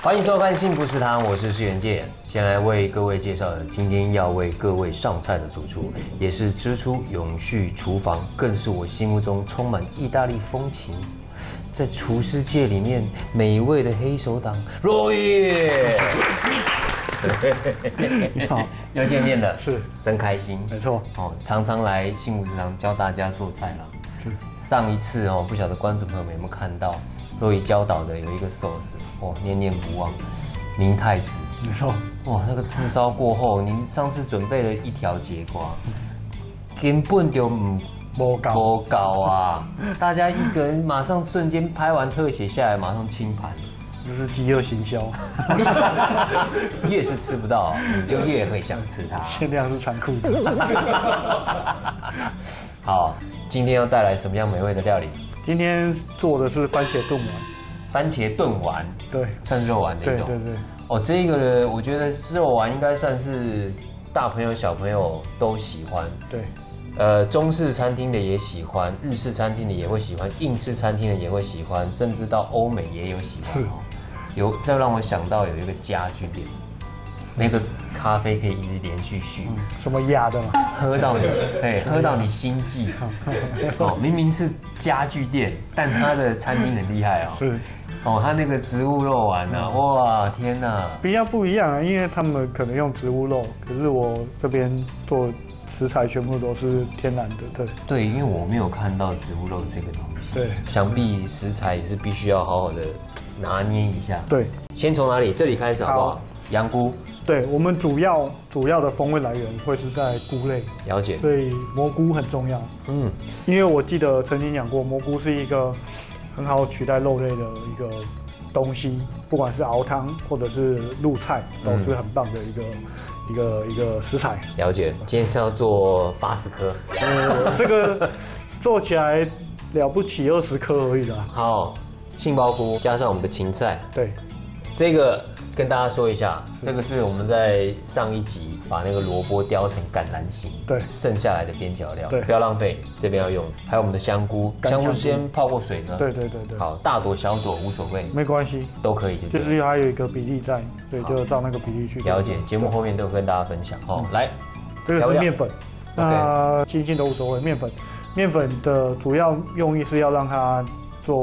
欢迎收看幸福食堂，我是施元介。先来为各位介绍的，今天要为各位上菜的主厨，也是支出永续厨房，更是我心目中充满意大利风情，在厨师界里面美味的黑手党若野。 你好， 又见面了， 是真开心。 没错， 哦，常常来幸福食堂教大家做菜啦。 是上一次哦，不晓得观众朋友们有没有看到，若野教导的有一个寿司，哦，念念不忘，明太子。 没错， 哇，那个炙烧过后，您上次准备了一条节瓜，根本就不高啊！大家一个人马上瞬间拍完特写下来，马上清盘。 就是饥饿行销， 越是吃不到，你就越会想吃它。 限量是残酷的。 好，今天要带来什么样美味的料理？ 今天做的是番茄炖丸， 番茄炖丸， 对， 算是肉丸的一种。 对对对， 哦，这个呢，我觉得肉丸应该算是大朋友小朋友都喜欢。 对， 中式餐厅的也喜欢，日式餐厅的也会喜欢，印式餐厅的也会喜欢，甚至到欧美也有喜欢。这让我想到有一个家具店，那个咖啡可以一直连续续， 什么压的嘛， 喝到你心悸。哦，明明是家具店，但它的餐厅很厉害哦。 是， 哦，它那个植物肉丸啊，哇，天哪！ 比较不一样啊，因为他们可能用植物肉，可是我这边做食材全部都是天然的，对。 对，因为我没有看到植物肉这个东西。 对， 想必食材也是必须要好好的拿捏一下。 对， 先从哪里？这里开始好不好？羊菇。 对，我们主要的风味来源会是在菇类， 了解。 所以蘑菇很重要。因为我记得曾经讲过，蘑菇是一个很好取代肉类的一个东西，不管是熬汤或者是入菜，都是很棒的一个食材。 了解。今天是要做80颗。 这个做起来了不起20颗而已啦。 好，杏鲍菇加上我们的芹菜。 对， 这个跟大家说一下，这个是我们在上一集把那个萝卜雕成橄榄形， 对， 剩下来的边角料， 对， 不要浪费，这边要用。还有我们的香菇，香菇先泡过水呢。 对。 好，大朵小朵无所谓， 没关系， 都可以就是它有一个比例在，所以就照那个比例去。 了解，节目后面都有跟大家分享。哦，来， 这个是面粉，那新的无所谓。面粉的主要用意是要让它